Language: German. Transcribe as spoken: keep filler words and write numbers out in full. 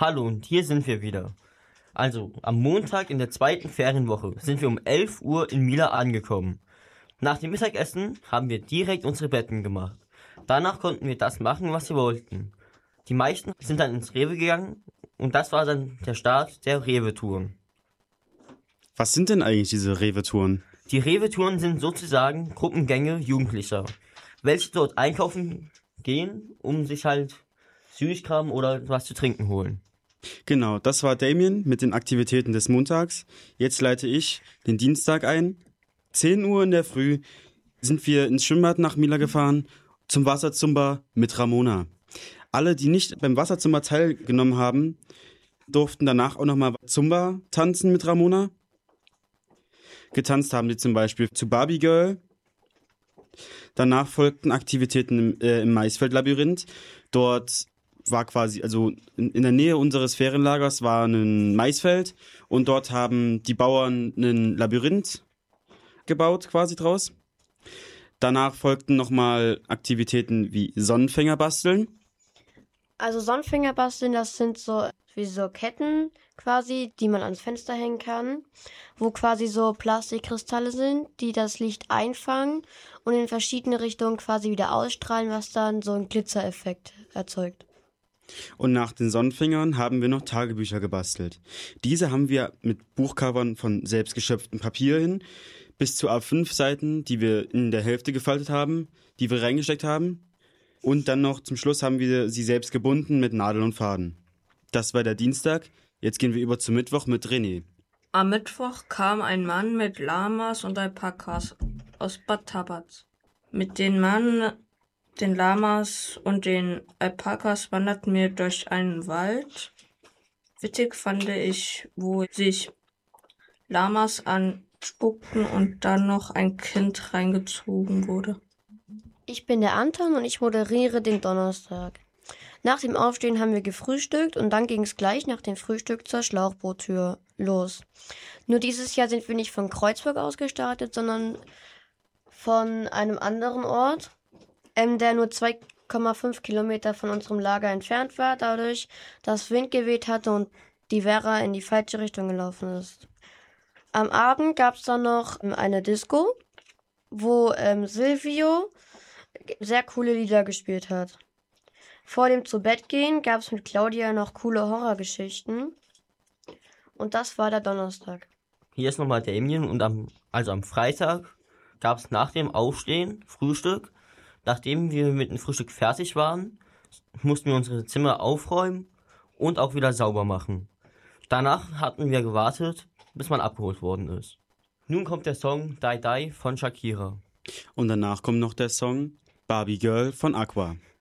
Hallo und hier sind wir wieder. Also, am Montag in der zweiten Ferienwoche sind wir um elf Uhr in Mila angekommen. Nach dem Mittagessen haben wir direkt unsere Betten gemacht. Danach konnten wir das machen, was wir wollten. Die meisten sind dann ins Rewe gegangen und das war dann der Start der Rewe-Touren. Was sind denn eigentlich diese Rewe-Touren? Die Rewe-Touren sind sozusagen Gruppengänge Jugendlicher, welche dort einkaufen gehen, um sich halt Süßkram oder was zu trinken holen. Genau, das war Damien mit den Aktivitäten des Montags. Jetzt leite ich den Dienstag ein. zehn Uhr in der Früh sind wir ins Schwimmbad nach Mila gefahren zum Wasserzumba mit Ramona. Alle, die nicht beim Wasserzumba teilgenommen haben, durften danach auch nochmal Zumba tanzen mit Ramona. Getanzt haben sie zum Beispiel zu Barbie Girl. Danach folgten Aktivitäten im, äh, im Maisfeldlabyrinth. Dort war quasi, also in, in der Nähe unseres Ferienlagers war ein Maisfeld und dort haben die Bauern ein Labyrinth gebaut quasi draus. Danach folgten nochmal Aktivitäten wie Sonnenfänger basteln. Also Sonnenfänger basteln, das sind so wie so Ketten quasi, die man ans Fenster hängen kann, wo quasi so Plastikkristalle sind, die das Licht einfangen und in verschiedene Richtungen quasi wieder ausstrahlen, was dann so einen Glitzereffekt erzeugt. Und nach den Sonnenfängern haben wir noch Tagebücher gebastelt. Diese haben wir mit Buchcovern von selbstgeschöpftem Papier hin bis zu A fünf Seiten, die wir in der Hälfte gefaltet haben, die wir reingesteckt haben. Und dann noch zum Schluss haben wir sie selbst gebunden mit Nadel und Faden. Das war der Dienstag. Jetzt gehen wir über zum Mittwoch mit René. Am Mittwoch kam ein Mann mit Lamas und Alpakas aus Bad Tabatz. Mit den Mann, den Lamas und den Alpakas wanderten wir durch einen Wald. Witzig fand ich, wo sich Lamas anspuckten und dann noch ein Kind reingezogen wurde. Ich bin der Anton und ich moderiere den Donnerstag. Nach dem Aufstehen haben wir gefrühstückt und dann ging es gleich nach dem Frühstück zur Schlauchboottür los. Nur dieses Jahr sind wir nicht von Kreuzburg aus gestartet, sondern von einem anderen Ort, ähm, der nur zwei Komma fünf Kilometer von unserem Lager entfernt war, dadurch, dass Wind geweht hatte und die Werra in die falsche Richtung gelaufen ist. Am Abend gab es dann noch eine Disco, wo ähm, Silvio sehr coole Lieder gespielt hat. Vor dem Zubettgehen gab es mit Claudia noch coole Horrorgeschichten. Und das war der Donnerstag. Hier ist nochmal Damien und am, also am Freitag gab es nach dem Aufstehen Frühstück. Nachdem wir mit dem Frühstück fertig waren, mussten wir unsere Zimmer aufräumen und auch wieder sauber machen. Danach hatten wir gewartet, bis man abgeholt worden ist. Nun kommt der Song Die Die von Shakira. Und danach kommt noch der Song Barbie Girl von Aqua.